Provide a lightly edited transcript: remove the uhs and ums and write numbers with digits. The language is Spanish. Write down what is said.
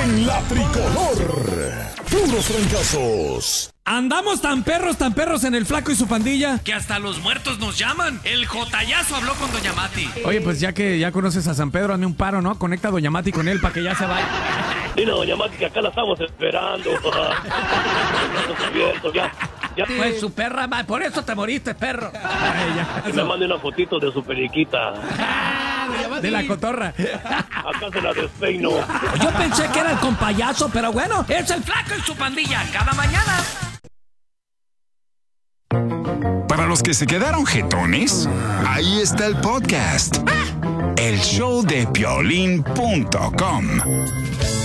en la tricolor. Puros fracasos. Andamos tan perros en el Flaco y su pandilla, que hasta los muertos nos llaman. El jotallazo habló con Doña Mati. Oye, pues ya que ya conoces a San Pedro, hazme un paro, ¿no? Conecta a Doña Mati con él para que ya se vaya. Dile a Doña Mati que acá la estamos esperando. Ya. Pues su perra, por eso te moriste, perro. Que me mande una fotito de su periquita. De la cotorra. Acá se la despeino. Yo pensé que era el compayazo, pero bueno, es el Flaco y su pandilla cada mañana. Para los que se quedaron jetones, ahí está el podcast. El show de Piolín.com.